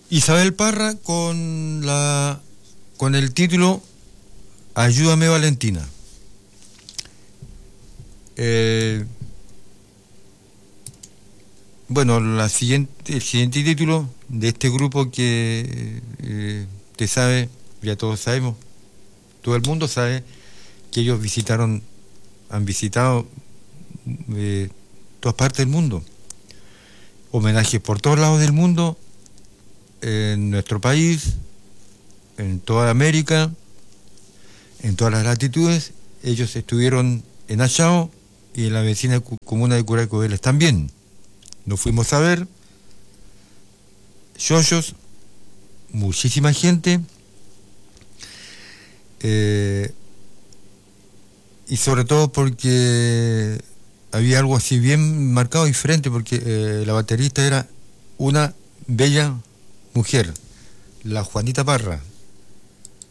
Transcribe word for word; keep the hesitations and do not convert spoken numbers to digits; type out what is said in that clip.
Isabel Parra con la con el título Ayúdame Valentina. Eh, bueno, la siguiente, el siguiente título de este grupo que eh, te sabe, ya todos sabemos, todo el mundo sabe que ellos visitaron, han visitado eh, todas partes del mundo, homenajes por todos lados del mundo, en nuestro país, en toda América, en todas las latitudes. Ellos estuvieron en Achao y en la vecina comuna de Curacao Vélez también. Nos fuimos a ver, yoyos, muchísima gente, eh, y sobre todo porque había algo así bien marcado diferente, porque eh, la baterista era una bella mujer, la Juanita Parra.